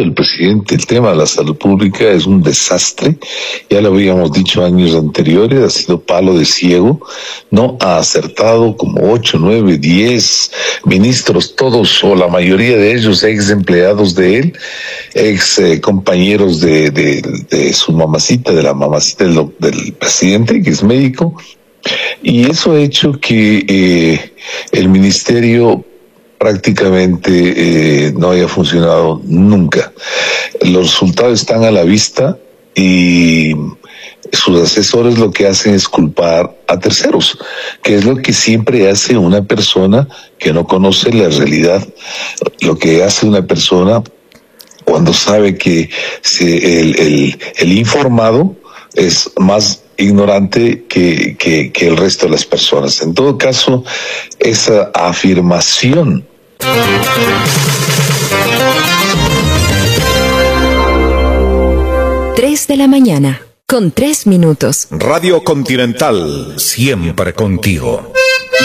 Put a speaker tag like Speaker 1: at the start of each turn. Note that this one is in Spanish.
Speaker 1: el presidente. El tema de la salud pública es un desastre, ya lo habíamos dicho años anteriores, ha sido palo de ciego, no ha acertado como 8, 9, 10 ministros, todos o la mayoría de ellos ex empleados de él, ex compañeros de su mamacita, de la mamacita del presidente, que es médico, y eso ha hecho que el ministerio prácticamente no haya funcionado nunca. Los resultados están a la vista y sus asesores lo que hacen es culpar a terceros, que es lo que siempre hace una persona que no conoce la realidad, lo que hace una persona cuando sabe que el informado es más ignorante que el resto de las personas. En todo caso, esa afirmación
Speaker 2: 3 de la mañana, con 3 minutos.
Speaker 3: Radio Continental, siempre contigo.